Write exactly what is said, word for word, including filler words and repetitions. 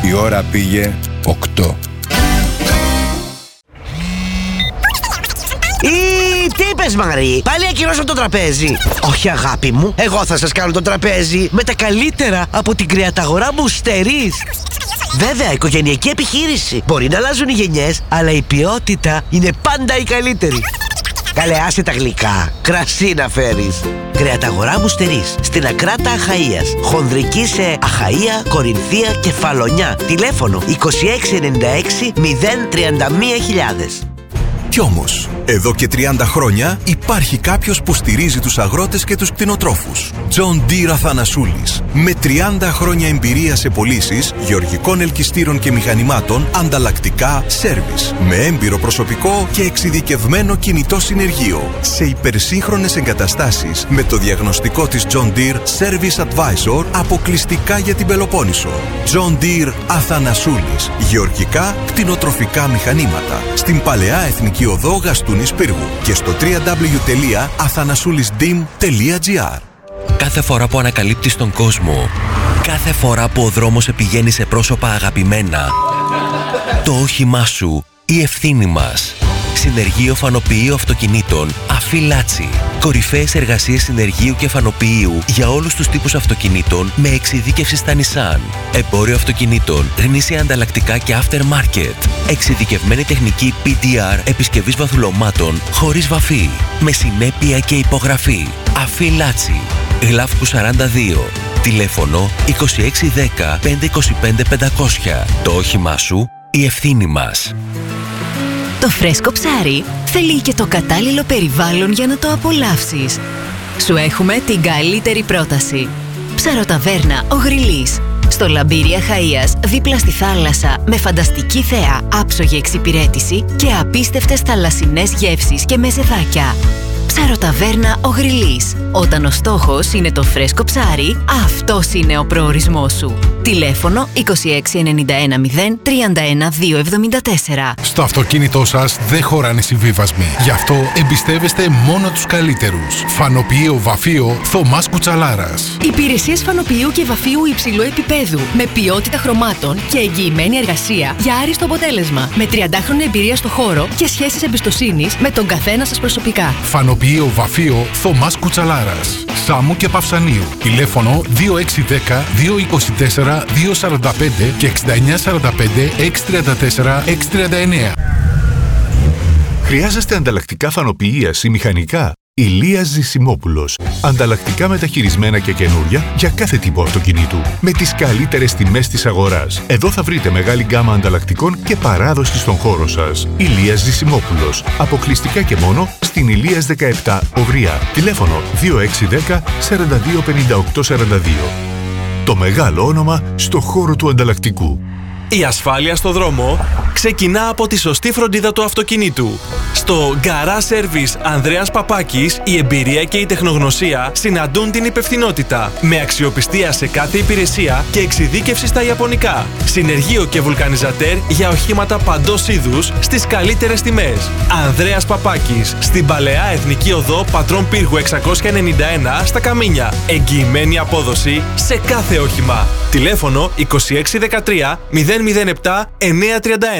Η ώρα πήγε οκτώ. Ή, τι είπες Μαρή, πάλι ακυρώσαν το τραπέζι? Όχι αγάπη μου, εγώ θα σας κάνω το τραπέζι με τα καλύτερα από την κρεαταγορά Μουστερής. Βέβαια, οικογενειακή επιχείρηση. Μπορεί να αλλάζουν οι γενιές, αλλά η ποιότητα είναι πάντα η καλύτερη. Καλέ, άσε τα γλυκά. Κρασί να φέρεις. Κρεαταγορά Μουστερής, στην Ακράτα Αχαΐας. Χονδρική σε Αχαΐα, Κορινθία και Φαλονιά. Τηλέφωνο είκοσι έξι ενενήντα έξι μηδέν τριάντα ένα χιλιάδες. Κι όμως, εδώ και τριάντα χρόνια υπάρχει κάποιος που στηρίζει τους αγρότες και τους κτηνοτρόφους. John Deere Αθανασούλης. Με τριάντα χρόνια εμπειρία σε πωλήσεις γεωργικών ελκυστήρων και μηχανημάτων, ανταλλακτικά, σέρβις. Με έμπειρο προσωπικό και εξειδικευμένο κινητό συνεργείο. Σε υπερσύγχρονες εγκαταστάσεις με το διαγνωστικό της John Deere Service Advisor αποκλειστικά για την Πελοπόννησο. John Deere Αθανασούλης. Γεωργικά, κτηνοτροφικά μηχανήματα. Στην Παλαιά Εθνική Οδό Γαστούνης Πύργου και στο double-u double-u double-u τελεία αθανασούλισdim τελεία gr. Κάθε φορά που ανακαλύπτεις τον κόσμο, κάθε φορά που ο δρόμος σε πηγαίνει σε πρόσωπα αγαπημένα, το όχημά σου, η ευθύνη μας. Συνεργείο Φανοποιείου Αυτοκινήτων Αφιλάτσι. Κορυφαίες εργασίες συνεργείου και φανοποιείου για όλους τους τύπους αυτοκινήτων με εξειδίκευση στα Nissan. Εμπόριο αυτοκινήτων, γνήσια ανταλλακτικά και aftermarket. Εξειδικευμένη τεχνική πι ντι αρ επισκευής βαθουλωμάτων χωρίς βαφή. Με συνέπεια και υπογραφή. Αφιλάτσι. Γλάφκου σαράντα δύο. Τηλέφωνο είκοσι έξι δέκα πεντακόσια είκοσι πέντε πεντακόσια. Το όχημά σου, η ευθύνη μας. Το φρέσκο ψάρι θέλει και το κατάλληλο περιβάλλον για να το απολαύσεις. Σου έχουμε την καλύτερη πρόταση. Ψαροταβέρνα Ο Γρυλής. Στο Λαμπύρι Αχαΐας, δίπλα στη θάλασσα, με φανταστική θέα, άψογη εξυπηρέτηση και απίστευτες θαλασσινές γεύσεις και μεζεδάκια. Ψαροταβέρνα Ο Γρυλής. Όταν ο στόχος είναι το φρέσκο ψάρι, αυτός είναι ο προορισμός σου. Τηλέφωνο είκοσι έξι ενενήντα ένα μηδέν τριάντα ένα δύο εβδομήντα τέσσερα. Στο αυτοκίνητό σας δεν χωράνε συμβίβασμοι. Γι' αυτό εμπιστεύεστε μόνο τους καλύτερους. Φανοποιείο Βαφείο Θωμάς Κουτσαλάρας. Υπηρεσίες φανοποιείου και βαφείου υψηλού επίπεδου. Με ποιότητα χρωμάτων και εγγυημένη εργασία για άριστο αποτέλεσμα. Με τριαντάχρονη εμπειρία στο χώρο και σχέσεις εμπιστοσύνης με τον καθένα σας προσωπικά. Φανοποιείο Βαφείο Θωμάς Κουτσαλάρας. Σάμου και Παυσανίου. Τηλέφωνο δύο έξι ένα μηδέν δύο δύο τέσσερα δύο τέσσερα πέντε και εξήντα εννιά σαράντα πέντε έξι τριάντα τέσσερα έξι τριάντα εννιά. Χρειάζεστε ανταλλακτικά φανοποιείας ή μηχανικά? Ηλίας Ζησιμόπουλος. Ανταλλακτικά μεταχειρισμένα και καινούρια για κάθε τύπο αυτοκινήτου. Με τις καλύτερες τιμές της αγοράς. Εδώ θα βρείτε μεγάλη γκάμα ανταλλακτικών και παράδοση στον χώρο σας. Ηλίας Ζησιμόπουλος. Αποκλειστικά και μόνο στην Ηλίας δεκαεπτά Οβριά. Τηλέφωνο δύο έξι ένα μηδέν σαράντα δύο πενήντα οκτώ σαράντα δύο. Το μεγάλο όνομα στο χώρο του ανταλλακτικού. Η ασφάλεια στο δρόμο ξεκινά από τη σωστή φροντίδα του αυτοκινήτου. Στο Garage Service Ανδρέας Παπάκης, η εμπειρία και η τεχνογνωσία συναντούν την υπευθυνότητα. Με αξιοπιστία σε κάθε υπηρεσία και εξειδίκευση στα ιαπωνικά. Συνεργείο και βουλκανιζατέρ για οχήματα παντός είδους στις καλύτερες τιμές. Ανδρέας Παπάκης, στην Παλαιά Εθνική Οδό Πατρών Πύργου εξακόσια ενενήντα ένα στα Καμίνια. Εγγυημένη απόδοση σε κάθε όχημα. Τηλέφωνο είκοσι έξι δεκατρία μηδέν μηδέν επτά εννιακόσια τριάντα ένα.